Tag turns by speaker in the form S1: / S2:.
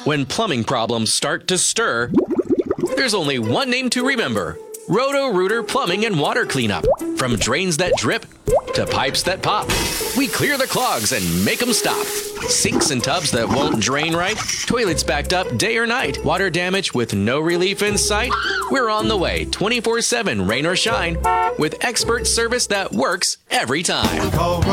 S1: When plumbing problems start to stir, there's only one name to remember: Roto-Rooter Plumbing and Water Cleanup. From drains that drip to pipes that pop, we clear the clogs and make them stop. Sinks and tubs that won't drain right, toilets backed up day or night, water damage with no relief in sight. We're on the way 24/7, rain or shine, with expert service that works every time.